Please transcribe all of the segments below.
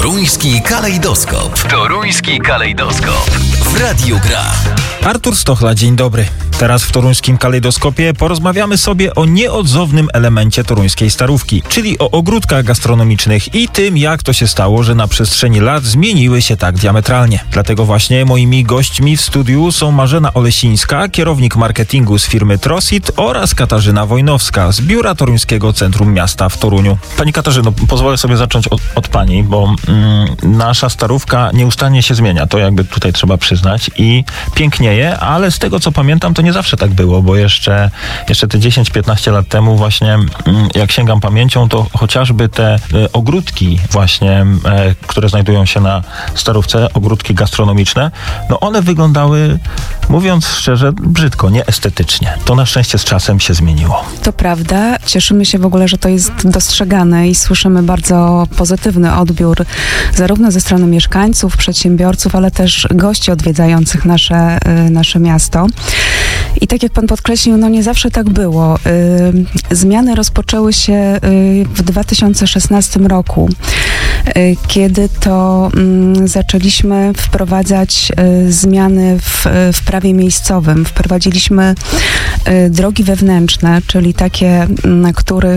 Toruński kalejdoskop. Toruński kalejdoskop. W Radiu Gra. Artur Stochla, dzień dobry. Teraz w Toruńskim kalejdoskopie porozmawiamy sobie o nieodzownym elemencie toruńskiej starówki, czyli o ogródkach gastronomicznych i tym, jak to się stało, że na przestrzeni lat zmieniły się tak diametralnie. Dlatego właśnie moimi gośćmi w studiu są Marzena Olesińska, kierownik marketingu z firmy Trosit, oraz Katarzyna Wojnowska z Biura Toruńskiego Centrum Miasta w Toruniu. Pani Katarzyno, pozwolę sobie zacząć od pani, bo nasza starówka nieustannie się zmienia. To jakby tutaj trzeba przyznać i pięknieje, ale z tego co pamiętam, to nie zawsze tak było, bo jeszcze te 10-15 lat temu właśnie, jak sięgam pamięcią, to chociażby te ogródki właśnie, które znajdują się na starówce, ogródki gastronomiczne, no one wyglądały, mówiąc szczerze, brzydko, nieestetycznie. To na szczęście z czasem się zmieniło. To prawda. Cieszymy się w ogóle, że to jest dostrzegane i słyszymy bardzo pozytywny odbiór zarówno ze strony mieszkańców, przedsiębiorców, ale też gości odwiedzających nasze miasto. I tak jak pan podkreślił, no nie zawsze tak było. Zmiany rozpoczęły się w 2016 roku, kiedy to zaczęliśmy wprowadzać zmiany w prawie miejscowym. Wprowadziliśmy drogi wewnętrzne, czyli takie, na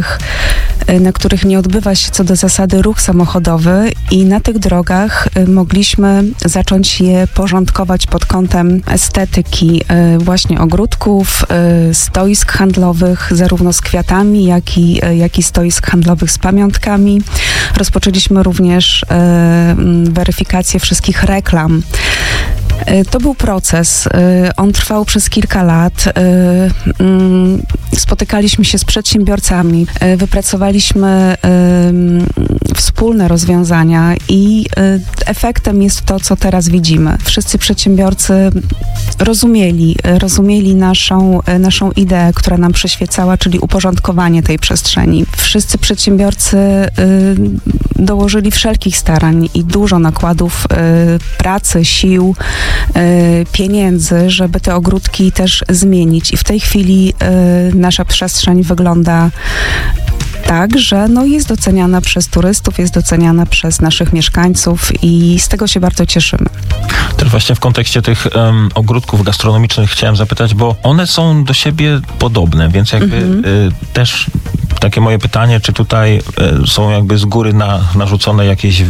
których nie odbywa się co do zasady ruch samochodowy, i na tych drogach mogliśmy zacząć je porządkować pod kątem estetyki właśnie ogródków, stoisk handlowych, zarówno z kwiatami, jak i stoisk handlowych z pamiątkami. Rozpoczęliśmy również weryfikację wszystkich reklam. To był proces. On trwał przez kilka lat. Spotykaliśmy się z przedsiębiorcami, wypracowaliśmy wspólne rozwiązania i efektem jest to, co teraz widzimy. Wszyscy przedsiębiorcy rozumieli naszą ideę, która nam przyświecała, czyli uporządkowanie tej przestrzeni. Wszyscy przedsiębiorcy dołożyli wszelkich starań i dużo nakładów pracy, sił, pieniędzy, żeby te ogródki też zmienić. I w tej chwili nasza przestrzeń wygląda tak, że jest doceniana przez turystów, jest doceniana przez naszych mieszkańców i z tego się bardzo cieszymy. Też właśnie w kontekście tych ogródków gastronomicznych chciałem zapytać, bo one są do siebie podobne, więc jakby też takie moje pytanie, czy tutaj są jakby z góry narzucone jakieś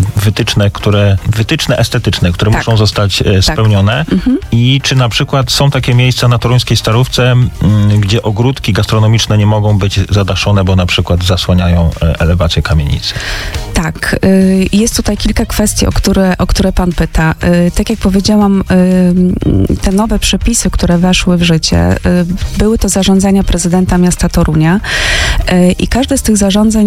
wytyczne estetyczne, które muszą zostać spełnione, i czy na przykład są takie miejsca na toruńskiej starówce, gdzie ogródki gastronomiczne nie mogą być zadaszone, bo na przykład zasłaniają elewację kamienicy? Tak. Jest tutaj kilka kwestii, o które pan pyta. Tak jak powiedziałam, te nowe przepisy, które weszły w życie, były to zarządzenia prezydenta miasta Torunia i każde z tych zarządzeń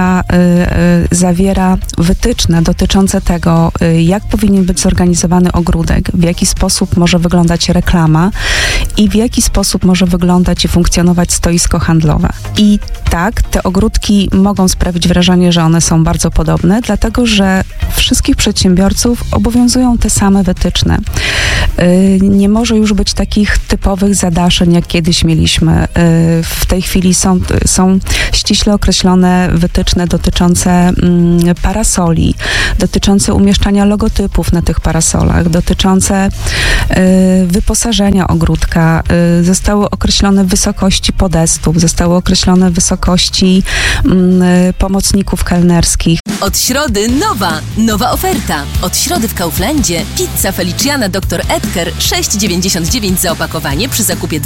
zawiera wytyczne dotyczące tego, jak powinien być zorganizowany ogródek, w jaki sposób może wyglądać reklama i w jaki sposób może wyglądać i funkcjonować stoisko handlowe. I tak, te ogródki mogą sprawić wrażenie, że one są bardzo podobne, dlatego że wszystkich przedsiębiorców obowiązują te same wytyczne. Nie może już być takich typowych zadaszeń, jak kiedyś mieliśmy. W tej chwili są ściśle określone wytyczne dotyczące parasoli, dotyczące umieszczania logotypów na tych parasolach, dotyczące wyposażenia ogródka. Zostały określone wysokości podestów, zostały określone wysokości pomocników kelnerskich. Od środy nowa oferta. Od środy w Kauflandzie pizza Feliciana Dr. Edgar 6,99 za opakowanie przy zakupie